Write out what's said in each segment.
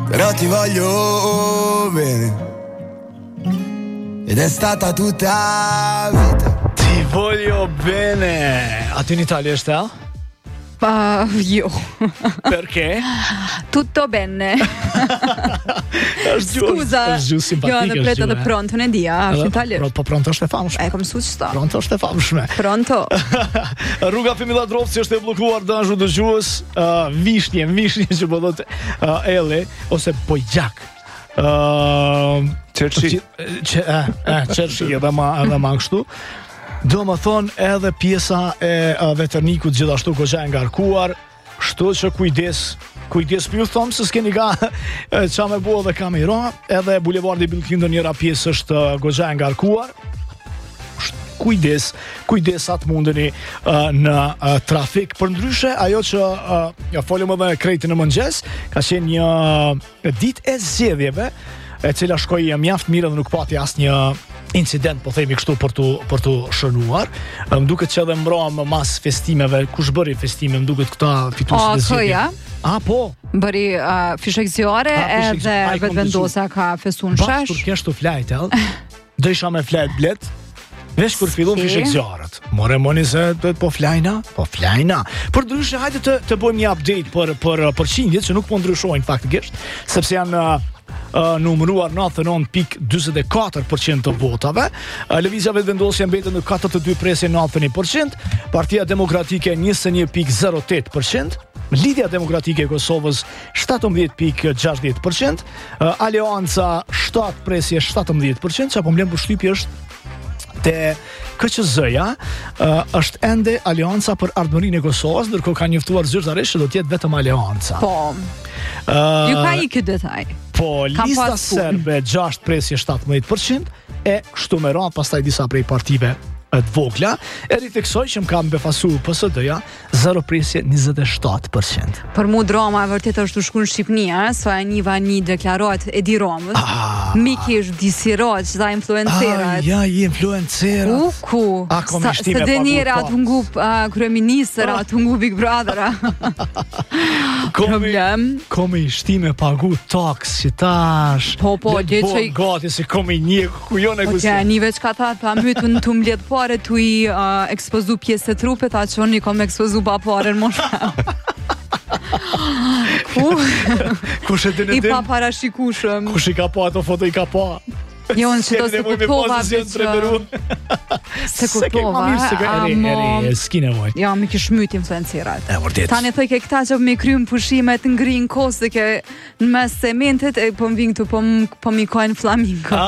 però ti voglio bene. Ed è stata tutta vita. Ti voglio bene. A te in Italia sta? Io. Perché? Tutto bene. Scusa, simpatica. io hanno preto da pronto ne dia. Pronto Stefan. Kom su sta. Pronto Stefan. Pronto. Rruga Femilla Drovci është e bllokuar dashur dëgjues. Vishnje që po thotë Elli ose Pojgjak. Qershi edhe ma kështu. Do më thonë edhe pjesa e veternikut gjithashtu goxha e ngarkuar, kështu që kujdes për ju thomë se s'keni ga qa me bo dhe kam i ra, edhe bulevardi Bill Clinton njëra pjesë është goxha e ngarkuar. Kujdes atë mundeni në trafik. Për ndryshe, ajo që folëm edhe krejtë në mëngjes, ka qenë një ditë e zgjedhjeve, e cila shkoi mjaft mirë dhe nuk pati asnjë incident, po themi kështu për tu shënuar. Më duket që edhe mbrojmë më mas festimeve, kush bëri festime, më duket këta fituesit e zgjedhjeve. Po. Bëri fishek zjarre edhe vetvendosa ka festuar shesh. Bashkë kur kesh të flajt, do isha me flajt blet. Vesh kur fillon fishek zjarret. More moni se po flajna. Për ndryshe, hajde të bëjmë një update për qindjet që nuk po ndryshojnë faktikisht, sepse janë numëruar 99.44% të votave. Lëvizja vetëvendosje mbeten në 42 presje 91%, Partia Demokratike 21.08%, Lidhja Demokratike e Kosovës 17.60%, Aleanca 7 presje 17%, që apo mblen përshtypje është te KQZ-ja, është ende Aleanca për ardhmërinë e Kosovës, ndërkohë ka njoftuar zyrtarisht që do të jetë vetëm Aleanca. Po. Ju ka i këtë detaj. Po, lista serbe 6 presje 17% e kështu me radhë, pastaj disa prej partive të vogla, e ritheksoj që më kam befasu PSD-ja 0 presje 27%. Për mu drama e vërtet është të shku në Shqipni, sa e një vani deklarat Edi Ramës, Mikish Disirat, që da influencerat. I influencerat. Se dhe njëra të ngu kryeministra, të ngu Big Brothera. Problem. Komi shtime pagu taks, që tash. Po, gati se komi një kujon e gusi. Një veç ka ta mytën të mbledh pare tu i ekspozu pjesë të trupet, a që një kom ekspozu pa pare në moshka. Kush e din? I pa parashikushëm. Kush i ka pa ato foto i ka pa? Jo, në që do se kuptova se kuptova s'ki nevoj. Jo, mi kish myt influencerat. Vërtet. Tani thoj ke këta që me krym pushimet ngrin kos dhe ke në mes cementet e po më vin këtu po mi kojnë flamingo.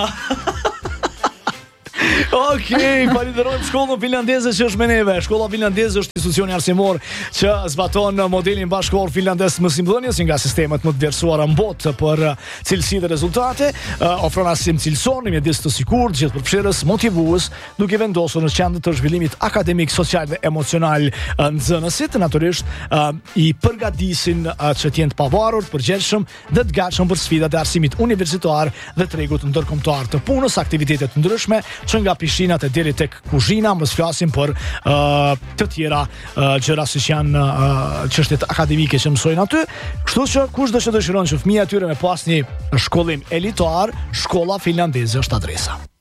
Okej, falenderojmë shkollën finlandeze që është me neve. Shkolla finlandeze është institucioni arsimor që zbaton modelin bashkëkor finlandez të mësimdhënies nga sistemet më të vlerësuara në botë për cilësi dhe rezultate. Ofron arsim cilësor në mjedis të sigurt, gjithëpërfshirës, motivues, duke vendosur në qendër të zhvillimit akademik, social dhe emocional nxënësit, natyrisht i përgatisin që të jenë të pavarur, të përgjegjshëm dhe të gatshëm për sfidat e arsimit universitar dhe tregut ndërkombëtar të punës, aktivitete të ndryshme që nga pishinat e deri tek kuzhina, mos flasim për të tjera gjëra që janë çështjet akademike që mësojnë aty. Kështu që kush do të dëshiron që fëmia e tyre me pas një shkollim elitar, shkolla finlandeze është adresa.